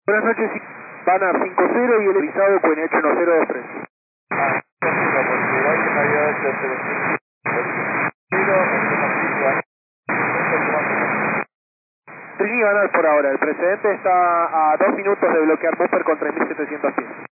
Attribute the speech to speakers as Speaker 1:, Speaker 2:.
Speaker 1: Buenas noches, van a 5-0 y el avisado QNH 1023.
Speaker 2: Ah, porque hoy me había hecho el teléfono.
Speaker 1: Trini ganar por ahora, el precedente está a 2 minutos de bloquear buffer contra 1700 pies.